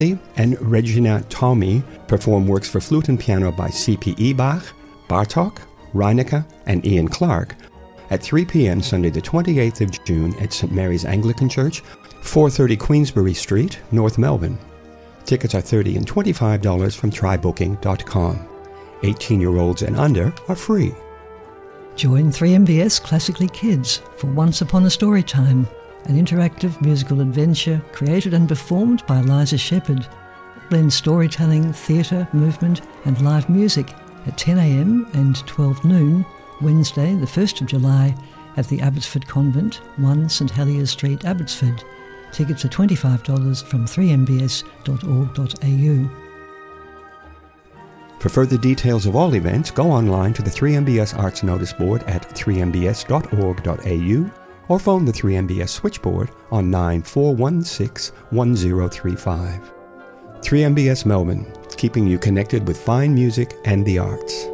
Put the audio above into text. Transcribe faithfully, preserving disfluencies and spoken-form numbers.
and Regina Tommy perform works for flute and piano by C P E Bach, Bartók, Reinecke, and Ian Clark at three p.m. Sunday the twenty-eighth of June at Saint Mary's Anglican Church, four thirty Queensbury Street, North Melbourne. Tickets are thirty dollars and twenty-five dollars from try booking dot com. eighteen-year-olds and under are free. Join three M B S Classically Kids for Once Upon a Story Time, an interactive musical adventure created and performed by Eliza Shepherd. It blends storytelling, theatre, movement and live music at ten a.m. and twelve noon, Wednesday the first of July at the Abbotsford Convent, one St Heliers Street, Abbotsford. Tickets are twenty-five dollars from three m b s dot org dot a u. For further details of all events, go online to the three M B S Arts Notice Board at three m b s dot org dot a u or phone the three M B S switchboard on nine four one six one zero three five. three M B S Melbourne, keeping you connected with fine music and the arts.